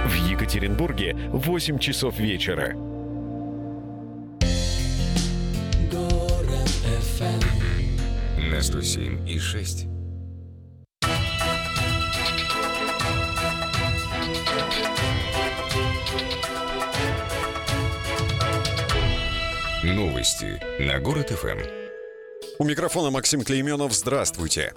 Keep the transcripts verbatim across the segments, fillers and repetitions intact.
В Екатеринбурге восемь часов вечера. На сто семь и шесть. Новости на Город эф эм. У микрофона Максим Клейменов. Здравствуйте.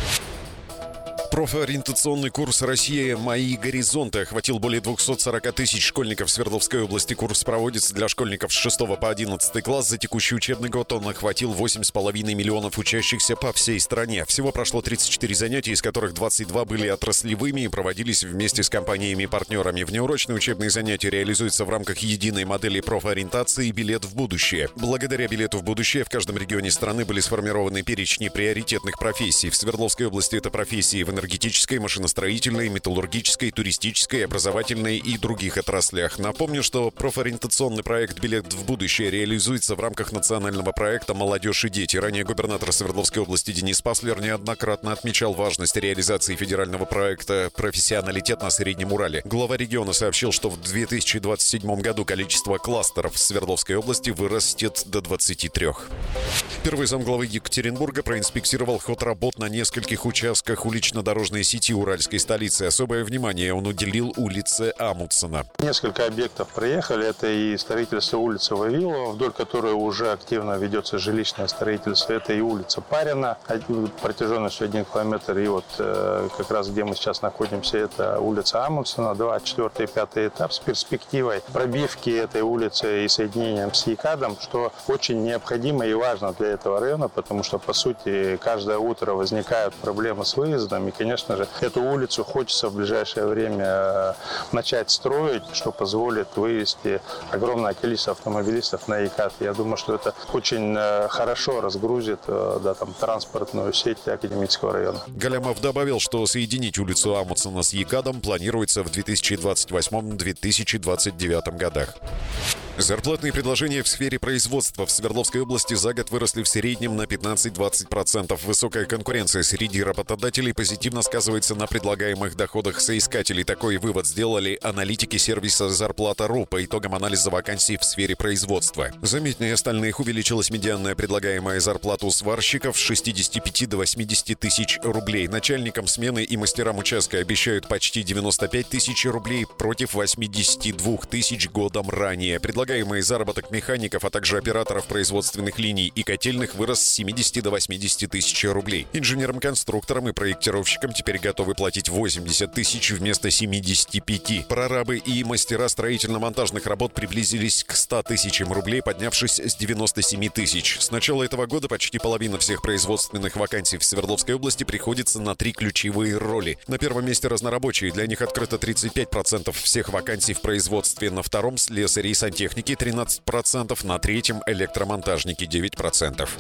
Профориентационный курс «Россия. Мои горизонты» охватил более двести сорок тысяч школьников Свердловской области. Курс проводится для школьников с шестого по одиннадцатый класс. За текущий учебный год он охватил восемь с половиной миллионов учащихся по всей стране. Всего прошло тридцать четыре занятия, из которых двадцать два были отраслевыми и проводились вместе с компаниями-партнерами. Внеурочные учебные занятия реализуются в рамках единой модели профориентации «Билет в будущее». Благодаря «Билету в будущее» в каждом регионе страны были сформированы перечни приоритетных профессий. В Свердловской области это профессии в энергетической, машиностроительной, металлургической, туристической, образовательной и других отраслях. Напомню, что профориентационный проект «Билет в будущее» реализуется в рамках национального проекта «Молодежь и дети». Ранее губернатор Свердловской области Денис Паслер неоднократно отмечал важность реализации федерального проекта «Профессионалитет на Среднем Урале». Глава региона сообщил, что в две тысячи двадцать седьмом году количество кластеров в Свердловской области вырастет до двадцати трёх. Первый замглавы Екатеринбурга проинспектировал ход работ на нескольких участках улично-дорожной сети уральской столицы. Особое внимание он уделил улице Амундсена. Несколько объектов проехали. Это и строительство улицы Вавилова, вдоль которой уже активно ведется жилищное строительство. Это и улица Парина, протяженностью один километр. И вот как раз где мы сейчас находимся, это улица Амундсена, два, четвертый, пятый этап с перспективой пробивки этой улицы и соединением с ЕКАДом, что очень необходимо и важно для этого района, потому что, по сути, каждое утро возникают проблемы с выездом. И, конечно же, эту улицу хочется в ближайшее время начать строить, что позволит вывести огромное количество автомобилистов на ЕКАД. Я думаю, что это очень хорошо разгрузит, да, там, транспортную сеть Академического района. Галямов добавил, что соединить улицу Амундсена с ЕКАДом планируется в две тысячи двадцать восьмом — две тысячи двадцать девятом годах. Зарплатные предложения в сфере производства в Свердловской области за год выросли в среднем на пятнадцать-двадцать процентов. Высокая конкуренция среди работодателей позитивно сказывается на предлагаемых доходах соискателей. Такой вывод сделали аналитики сервиса «Зарплата.ру» по итогам анализа вакансий в сфере производства. Заметнее остальных увеличилась медианная предлагаемая зарплата у сварщиков с шестидесяти пяти до восьмидесяти тысяч рублей. Начальникам смены и мастерам участка обещают почти девяносто пять тысяч рублей против восьмидесяти двух тысяч годом ранее. Предлагаемый заработок механиков, а также операторов производственных линий и котельных вырос с семидесяти до восьмидесяти тысяч рублей. Инженерам-конструкторам и проектировщикам теперь готовы платить восемьдесят тысяч вместо семидесяти пяти. Прорабы и мастера строительно-монтажных работ приблизились к ста тысячам рублей, поднявшись с девяноста семи тысяч. С начала этого года почти половина всех производственных вакансий в Свердловской области приходится на три ключевые роли. На первом месте разнорабочие. Для них открыто тридцать пять процентов всех вакансий в производстве. На втором — слесари и сантехники тринадцать процентов. На третьем — электромонтажники девять процентов.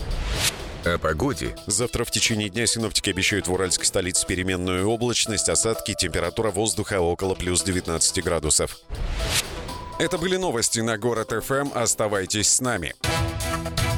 О погоде. Завтра в течение дня синоптики обещают в уральской столице переменную облачность, осадки, температура воздуха около плюс девятнадцати градусов. Это были новости на Город эф эм. Оставайтесь с нами.